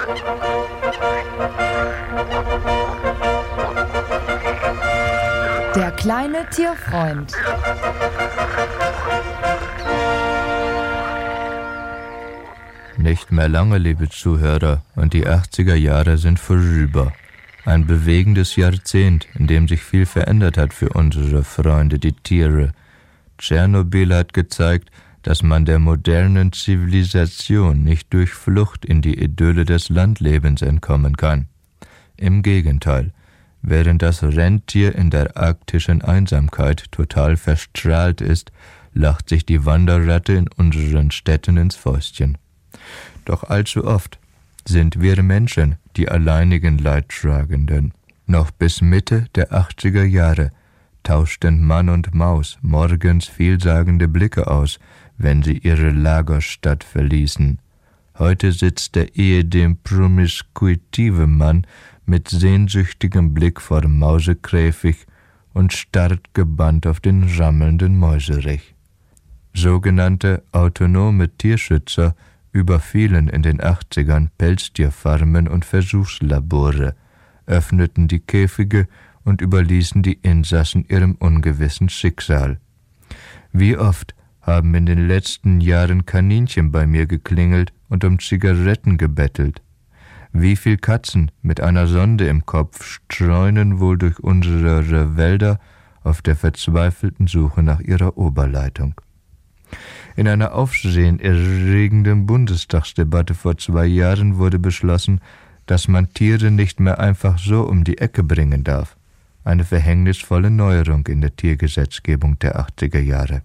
Der kleine Tierfreund. Nicht mehr lange, liebe Zuhörer, und die 80er Jahre sind vorüber. Ein bewegendes Jahrzehnt, in dem sich viel verändert hat für unsere Freunde, die Tiere. Tschernobyl hat gezeigt, dass man der modernen Zivilisation nicht durch Flucht in die Idylle des Landlebens entkommen kann. Im Gegenteil, während das Rentier in der arktischen Einsamkeit total verstrahlt ist, lacht sich die Wanderratte in unseren Städten ins Fäustchen. Doch allzu oft sind wir Menschen die alleinigen Leidtragenden. Noch bis Mitte der 80er Jahre tauschten Mann und Maus morgens vielsagende Blicke aus, wenn sie ihre Lagerstadt verließen. Heute sitzt der ehedem promiskuitive Mann mit sehnsüchtigem Blick vor dem Mausekäfig und starrt gebannt auf den rammelnden Mäuserich. Sogenannte autonome Tierschützer überfielen in den 80ern Pelztierfarmen und Versuchslabore, öffneten die Käfige und überließen die Insassen ihrem ungewissen Schicksal. Wie oft haben in den letzten Jahren Kaninchen bei mir geklingelt und um Zigaretten gebettelt? Wie viel Katzen mit einer Sonde im Kopf streunen wohl durch unsere Wälder auf der verzweifelten Suche nach ihrer Oberleitung? In einer aufsehenerregenden Bundestagsdebatte vor 2 Jahren wurde beschlossen, dass man Tiere nicht mehr einfach so um die Ecke bringen darf. Eine verhängnisvolle Neuerung in der Tiergesetzgebung der 80er Jahre.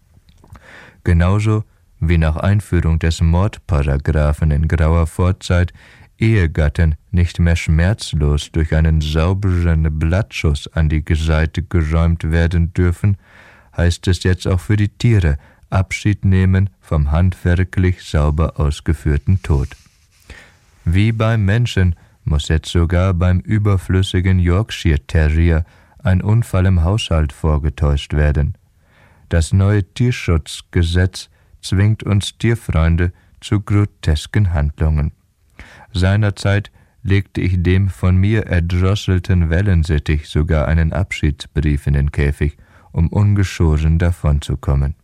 Genauso wie nach Einführung des Mordparagraphen in grauer Vorzeit Ehegatten nicht mehr schmerzlos durch einen sauberen Blattschuss an die Seite geräumt werden dürfen, heißt es jetzt auch für die Tiere Abschied nehmen vom handwerklich sauber ausgeführten Tod. Wie beim Menschen muss jetzt sogar beim überflüssigen Yorkshire Terrier ein Unfall im Haushalt vorgetäuscht werden. Das neue Tierschutzgesetz zwingt uns Tierfreunde zu grotesken Handlungen. Seinerzeit legte ich dem von mir erdrosselten Wellensittich sogar einen Abschiedsbrief in den Käfig, um ungeschoren davonzukommen.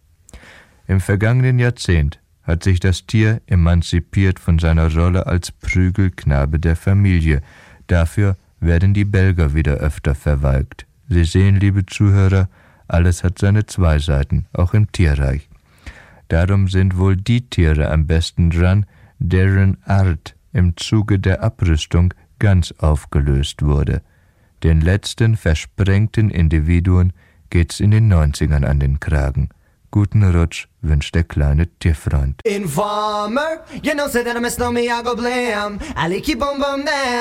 Im vergangenen Jahrzehnt hat sich das Tier emanzipiert von seiner Rolle als Prügelknabe der Familie. Dafür werden die Belger wieder öfter verwalkt. Sie sehen, liebe Zuhörer, alles hat seine 2 Seiten, auch im Tierreich. Darum sind wohl die Tiere am besten dran, deren Art im Zuge der Abrüstung ganz aufgelöst wurde. Den letzten versprengten Individuen geht's in den 90ern an den Kragen. Guten Rutsch wünscht der kleine Tierfreund. Informer, you know say that I miss no me, I go blam. I like you boom boom down.